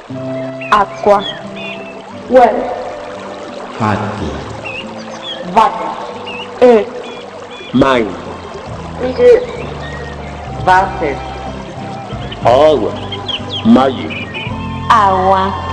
acqua, well, Fatti. water, earth, mind, reserve, water, água, magic, agua,